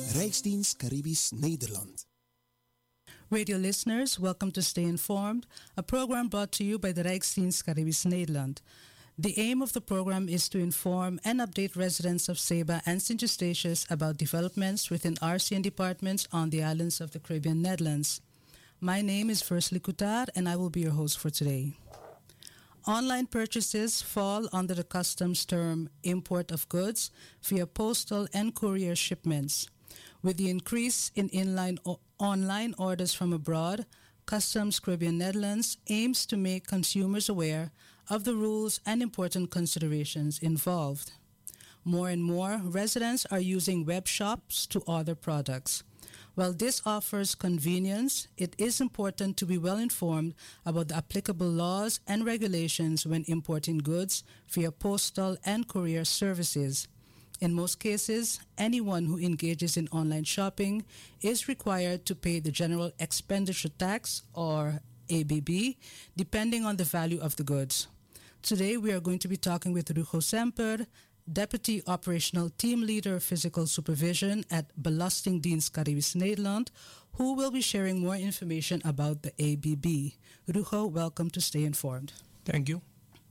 Rijksdienst Caribisch Nederland. Radio listeners, welcome to Stay Informed, a program brought to you by the Rijksdienst Caribisch Nederland. The aim of the program is to inform and update residents of Ceiba and St. Eustatius about developments within RCN departments on the islands of the Caribbean Netherlands. My name is Versely Coutar and I will be your host for today. Online purchases fall under the customs term import of goods via postal and courier shipments. With the increase in online orders from abroad, Customs Caribbean Netherlands aims to make consumers aware of the rules and important considerations involved. More and more residents are using web shops to order products. While this offers convenience, it is important to be well informed about the applicable laws and regulations when importing goods via postal and courier services. In most cases, anyone who engages in online shopping is required to pay the General Expenditure Tax, or ABB, depending on the value of the goods. Today, we are going to be talking with Rugo Semper, Deputy Operational Team Leader Physical Supervision at Belastingdienst Caribisch Nederland, who will be sharing more information about the ABB. Rugo, welcome to Stay Informed. Thank you.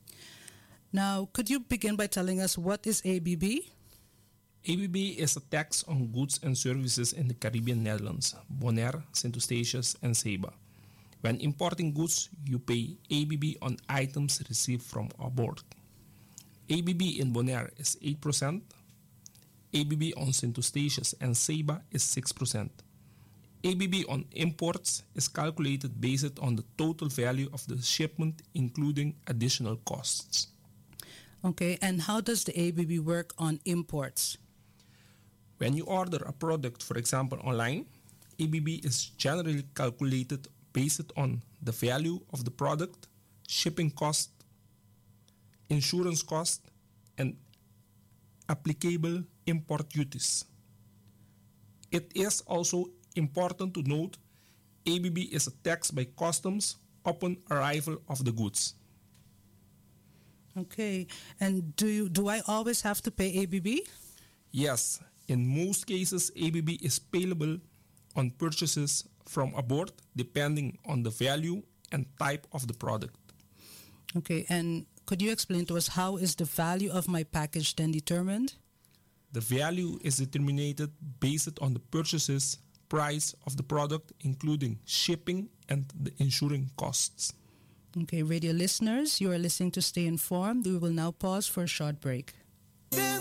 Now, could you begin by telling us what is ABB? ABB is a tax on goods and services in the Caribbean Netherlands, Bonaire, St. Eustatius, and Ceiba. When importing goods, you pay ABB on items received from aboard. ABB in Bonaire is 8%. ABB on St. Eustatius and Ceiba is 6%. ABB on imports is calculated based on the total value of the shipment, including additional costs. Okay, and how does the ABB work on imports? When you order a product, for example, online, ABB is generally calculated based on the value of the product, shipping cost, insurance cost, and applicable import duties. It is also important to note ABB is a tax by customs upon arrival of the goods. Okay, and do I always have to pay ABB? Yes, in most cases ABB is payable on purchases from aboard depending on the value and type of the product. Okay, and could you explain to us how is the value of my package then determined? The value is determined based on the purchases price of the product, including shipping and the insuring costs. Okay, radio listeners, you are listening to Stay Informed. We will now pause for a short break.